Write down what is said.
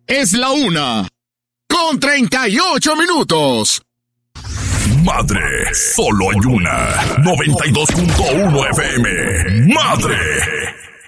Es la 1:38. Madre, solo hay una. 92.1 FM. Madre.